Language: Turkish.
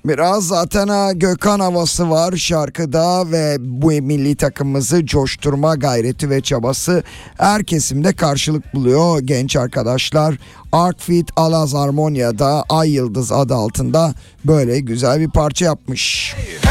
Biraz zaten Gökhan havası var şarkıda ve bu milli takımımızı coşturma gayreti ve çabası her kesimde karşılık buluyor genç arkadaşlar. Artfit Alaz Harmonia'da Ay Yıldız adı altında böyle güzel bir parça yapmış.